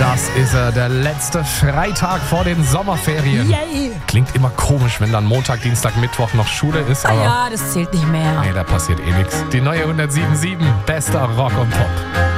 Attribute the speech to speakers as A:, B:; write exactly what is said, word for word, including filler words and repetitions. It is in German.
A: Das ist er, der letzte Freitag vor den Sommerferien.
B: Yay!
A: Klingt immer komisch, wenn dann Montag, Dienstag, Mittwoch noch Schule ist,
B: Ah
A: aber
B: ja, das zählt nicht mehr.
A: nee, da passiert eh nichts. Die neue hundertsieben Komma sieben, bester Rock und Pop.